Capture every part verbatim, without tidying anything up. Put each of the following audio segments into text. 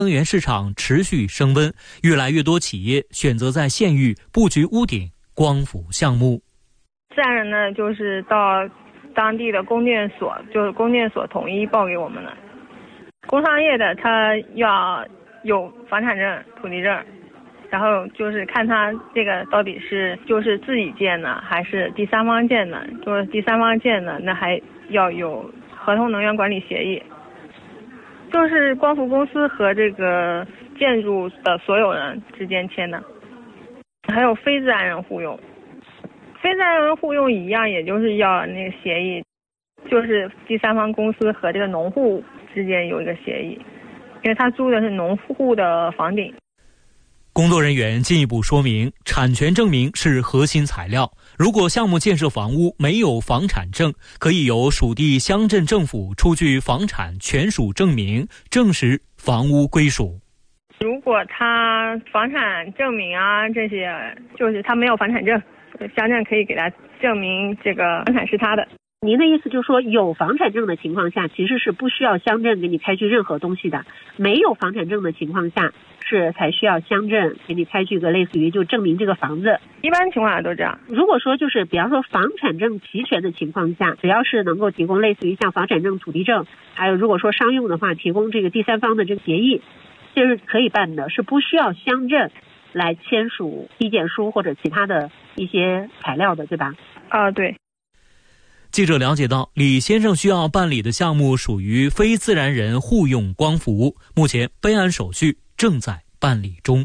能源市场持续升温，越来越多企业选择在县域布局屋顶光伏项目。 自然人呢，就是到当地的供电所，就是供电所统一报给我们了。工商业的他要有房产证、土地证，然后就是看他这个到底是就是自己建呢，还是第三方建呢？就是第三方建呢，那还要有合同能源管理协议。就是光伏公司和这个建筑的所有人之间签的，还有非自然人互用。非自然人互用一样，也就是要那个协议，就是第三方公司和这个农户之间有一个协议，因为他租的是农户的房顶。 工作人员进一步说明，产权证明是核心材料。如果项目建设房屋没有房产证，可以由属地乡镇政府出具房产权属证明，证实房屋归属。 如果他房产证明啊这些，就是他没有房产证，乡镇可以给他证明这个房产是他的。 您的意思就是说，有房产证的情况下，其实是不需要乡镇给你开具任何东西的；没有房产证的情况下，是才需要乡镇给你开具个类似于就证明这个房子。 一般情况下都这样。 如果说就是比方说房产证齐全的情况下，只要是能够提供类似于像房产证、土地证，还有如果说商用的话，提供这个第三方的这个协议，这是可以办的，是不需要乡镇来签署意见书或者其他的一些材料的，对吧？ 啊，对。 记者了解到，李先生需要办理的项目属于非自然人互用光伏，目前备案手续正在办理中。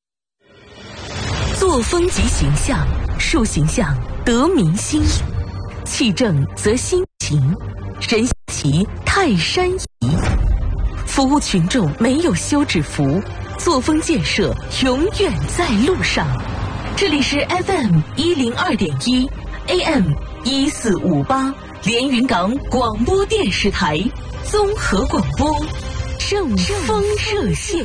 作风即形象，树形象得民心，气正则心情，人齐泰山移。服务群众没有休止符，作风建设永远在路上。这里是 F M 一零二点一 A M 一四五八连云港广播电视台综合广播正风热线。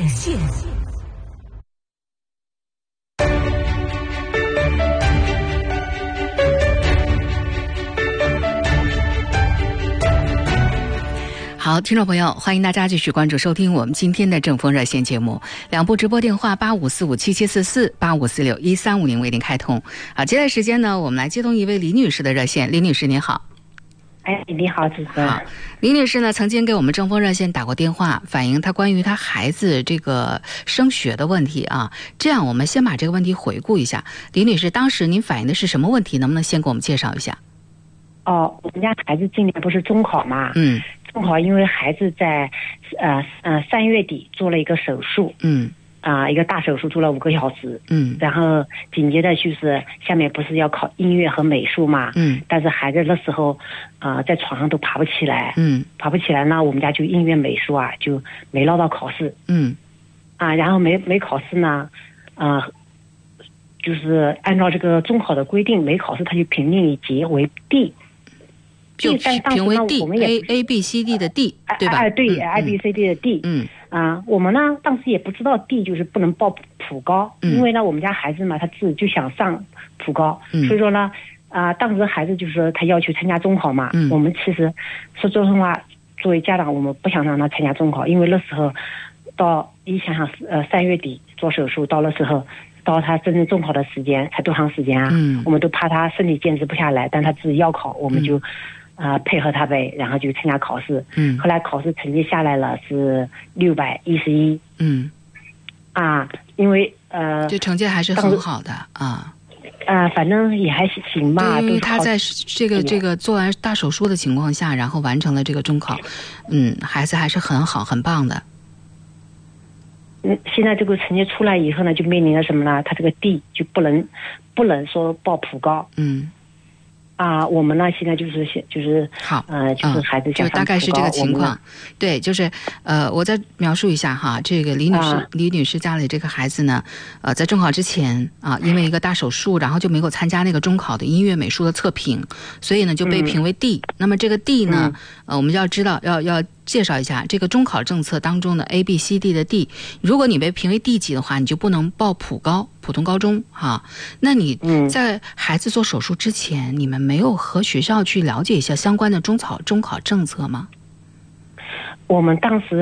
好，听众朋友，欢迎大家继续关注收听我们今天的正风热线节目。两部直播电话八五四五七七四四、八五四六一三五零为您开通。好，接下来时间呢，我们来接通一位李女士的热线。李女士您好。 哎，你好，主持人。好， 李女士呢曾经给我们正风热线打过电话，反映她关于她孩子这个升学的问题啊。这样，我们先把这个问题回顾一下。李女士，当时您反映的是什么问题？能不能先给我们介绍一下？ 哦，我们家孩子今年不是中考嘛？嗯。正好因为孩子在呃呃三月底做了一个手术，嗯，啊、呃、一个大手术做了五个小时，嗯，然后紧接着就是下面不是要考音乐和美术嘛，嗯，但是孩子那时候啊、呃、在床上都爬不起来，嗯，爬不起来呢，我们家就音乐美术啊就没落到考试，嗯，啊然后没没考试呢，啊、呃、就是按照这个中考的规定，没考试他就评定以节为 D。 就评为 D，A A B C D 的 D， 对吧？ 哎，对 ，A B C D 的 D。嗯啊，我们呢当时也不知道 D 就是不能报普高，因为呢我们家孩子嘛，他自己就想上普高，所以说呢啊，当时孩子就是说他要求参加中考嘛。我们其实说真话，作为家长，我们不想让他参加中考，因为那时候到你想想呃三月底做手术，到那时候。到他真正中考的时间才多长时间啊？嗯，我们都怕他身体坚持不下来，但他自己要考，我们就啊、呃、配合他呗，然后就参加考试。嗯，后来考试成绩下来了是六百一十一。嗯，啊，因为呃， 这成绩还是很好的啊。 啊、呃，反正也还行吧。 因为他在这个这个做完大手术的情况下，然后完成了这个中考，嗯，孩子还是很好很棒的。 嗯，现在这个成绩出来以后呢，就面临了什么呢？他这个 D 就不能不能说报普高。嗯。啊，我们呢现在就是就是好， 呃，就是孩子想上普高、 嗯、就大概是这个情况。对，就是呃，我再描述一下哈，这个李女士、啊、李女士家里这个孩子呢，呃，在中考之前啊，因为一个大手术，然后就没有参加那个中考的音乐美术的测评，所以呢就被评为 D、嗯。那么这个 D 呢，嗯、呃，我们要知道要要介绍一下这个中考政策当中的 A B C D 的 D， 如果你被评为 D 级的话，你就不能报普高。普通高中哈，那你在孩子做手术之前，嗯、你们没有和学校去了解一下相关的中考中考政策吗？ 我们当时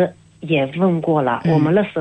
也问过了，我们那时